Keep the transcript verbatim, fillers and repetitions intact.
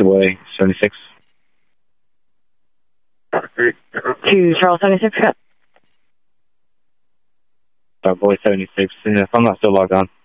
Boy seventy-six. To Charles seventy-six, yeah. Star Boy seventy-six, if I'm not still logged on.